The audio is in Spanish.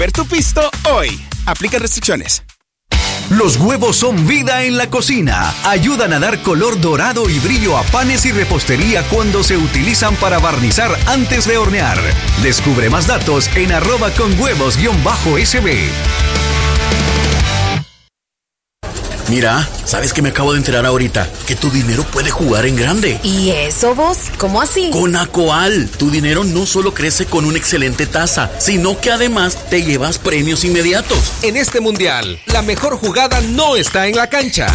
Per tu pisto hoy. Aplica restricciones. Los huevos son vida en la cocina. Ayudan a dar color dorado y brillo a panes y repostería cuando se utilizan para barnizar antes de hornear. Descubre más datos en @conhuevos_sb. Mira, ¿sabes qué me acabo de enterar ahorita? Que tu dinero puede jugar en grande. ¿Y eso vos? ¿Cómo así? Con Acoal, tu dinero no solo crece con una excelente tasa, sino que además te llevas premios inmediatos. En este mundial, la mejor jugada no está en la cancha.